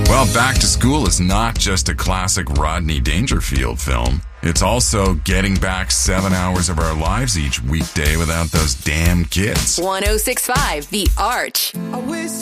Well, Back to School is not just a classic Rodney Dangerfield film. It's also getting back 7 hours of our lives each weekday without those damn kids. 106.5 The Arch.